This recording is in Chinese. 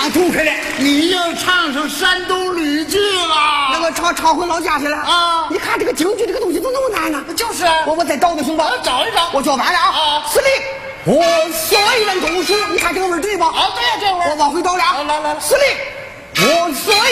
唱吐开了。 你要唱上山东吕剧了， 那个唱回老家去了啊！ 你看这个京剧这个东西怎么那么难呢？ 就是我再找找行吧？ 找一找。 我叫板了啊！司令，我虽然读书，你看这个味儿对吧？ 啊，对呀，这味儿。 我往回倒了。 来， 司令，我虽